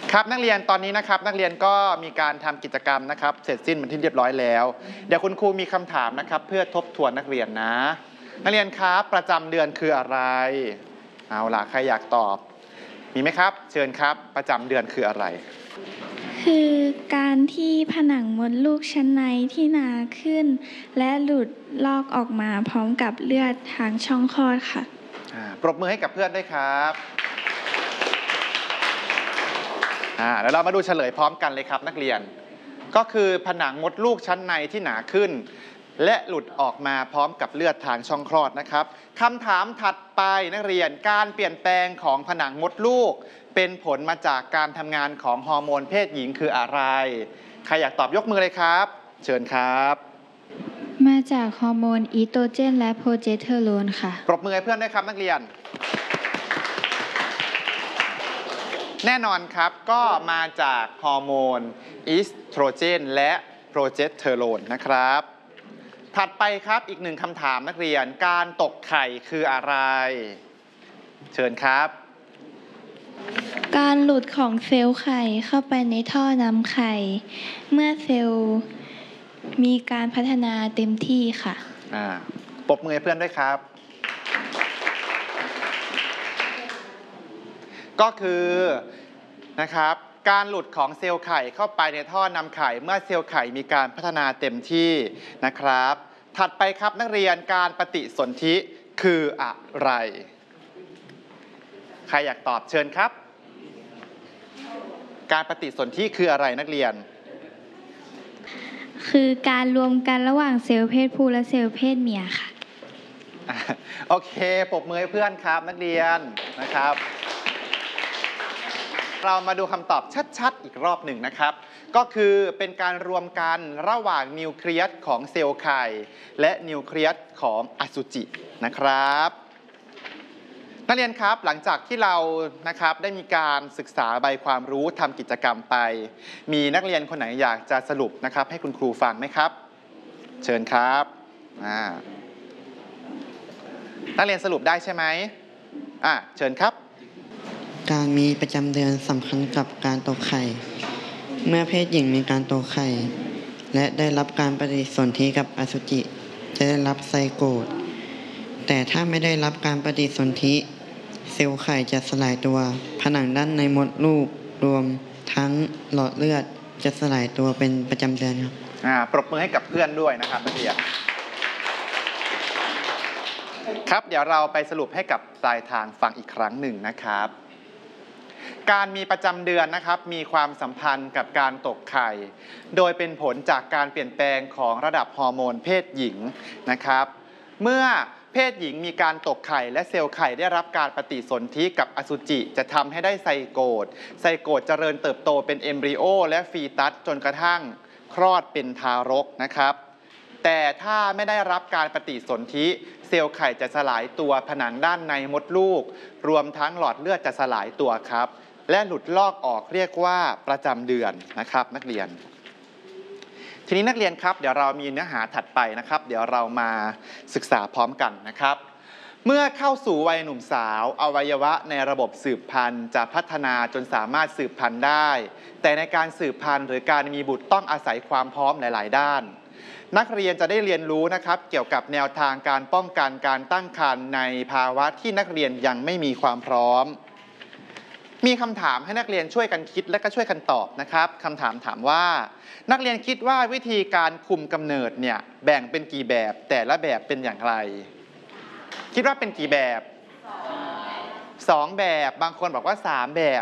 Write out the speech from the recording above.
ครับนักเรียนตอนนี้นะครับนักเรียนก็มีการทำกิจกรรมนะครับเสร็จสิ้นเป็นที่เรียบร้อยแล้วเดี๋ยวคุณครูมีคำถามนะครับเพื่อทบทวนนักเรียนนะนักเรียนครับประจำเดือนคืออะไรเอาล่ะใครอยากตอบมีไหมครับเชิญครับประจำเดือนคืออะไรคือการที่ผนังมดลูกชั้นในที่หนาขึ้นและหลุดลอกออกมาพร้อมกับเลือดทางช่องคลอดค่ะปรบมือให้กับเพื่อนด้วยครับแล้วเรามาดูเฉลยพร้อมกันเลยครับนักเรียนก็คือผนังมดลูกชั้นในที่หนาขึ้นและหลุดออกมาพร้อมกับเลือดทางช่องคลอดนะครับคำถามถัดไปนักเรียนการเปลี่ยนแปลงของผนังมดลูกเป็นผลมาจากการทำงานของฮอร์โมนเพศหญิงคืออะไรใครอยากตอบยกมือเลยครับเชิญครับมาจากฮอร์โมนอีโตรเจนและโปรเจสเตอโรนค่ะปรบมือให้เพื่อนด้วยครับนักเรียนแน่นอนครับก็มาจากฮอร์โมนอีสโตรเจนและโปรเจสเตอโรนนะครับถัดไปครับอีกหนึ่งคำถามนักเรียนการตกไข่คืออะไรเชิญครับการหลุดของเซลล์ไข่เข้าไปในท่อนำไข่เมื่อเซลล์มีการพัฒนาเต็มที่ค่ะปรบมือให้เพื่อนด้วยครับก็คือนะครับการหลุดของเซลล์ไข่เข้าไปในท่อนำไข่เมื่อเซลล์ไข่มีการพัฒนาเต็มที่นะครับถัดไปครับนักเรียนการปฏิสนธิคืออะไรใครอยากตอบเชิญครับการปฏิสนธิคืออะไรนักเรียนคือการรวมกันระหว่างเซลล์เพศผู้และเซลล์เพศเมียค่ะโอเคปรบมือให้เพื่อนครับนักเรียนนะครับเรามาดูคำตอบชัดๆอีกรอบหนึ่งนะครับก็คือเป็นการรวมกันระหว่างนิวเคลียสของเซลล์ไข่และนิวเคลียสของอสุจินะครับนักเรียนครับหลังจากที่เรานะครับได้มีการศึกษาใบความรู้ทำกิจกรรมไปมีนักเรียนคนไหนอยากจะสรุปนะครับให้คุณครูฟังไหมครับเชิญครับนักเรียนสรุปได้ใช่ไหมเชิญครับการมีประจำเดือนสำคัญกับการตกไข่เมื่อเพศหญิงมีการตกไข่และได้รับการปฏิสนธิกับอสุจิจะได้รับไซโกตแต่ถ้าไม่ได้รับการปฏิสนธิเซลล์ไข่จะสลายตัวผนังด้านในมดลูกรวมทั้งหลอดเลือดจะสลายตัวเป็นประจำเดือนครับปรบมือให้กับเพื่อนด้วยนะครับนักเรียนครับเดี๋ยวเราไปสรุปให้กับปลายทางฟังอีกครั้งหนึ่งนะครับการมีประจำเดือนนะครับมีความสัมพันธ์กับการตกไข่โดยเป็นผลจากการเปลี่ยนแปลงของระดับฮอร์โมนเพศหญิงนะครับเมื่อเพศหญิงมีการตกไข่และเซลล์ไข่ได้รับการปฏิสนธิกับอสุจิจะทำให้ได้ไซโกตเจริญเติบโตเป็นเอมบริโอและฟีตัสจนกระทั่งคลอดเป็นทารกนะครับแต่ถ้าไม่ได้รับการปฏิสนธิเซลล์ไข่จะสลายตัวผนังด้านในมดลูกรวมทั้งหลอดเลือดจะสลายตัวครับและหลุดลอกออกเรียกว่าประจำเดือนนะครับนักเรียนทีนี้นักเรียนครับเดี๋ยวเรามีเนื้อหาถัดไปนะครับเดี๋ยวเรามาศึกษาพร้อมกันนะครับเมื่อเข้าสู่วัยหนุ่มสาวอวัยวะในระบบสืบพันธุ์จะพัฒนาจนสามารถสืบพันธุ์ได้แต่ในการสืบพันธุ์หรือการมีบุตรต้องอาศัยความพร้อมหลายๆด้านนักเรียนจะได้เรียนรู้นะครับเกี่ยวกับแนวทางการป้องกันการตั้งครรภ์ในภาวะที่นักเรียนยังไม่มีความพร้อมมีคำถามให้นักเรียนช่วยกันคิดและก็ช่วยกันตอบนะครับคำถามถามว่านักเรียนคิดว่าวิธีการคุมกำเนิดเนี่ยแบ่งเป็นกี่แบบแต่ละแบบเป็นอย่างไรคิดว่าเป็นกี่แบบ2แบบบางคนบอกว่า3แบบ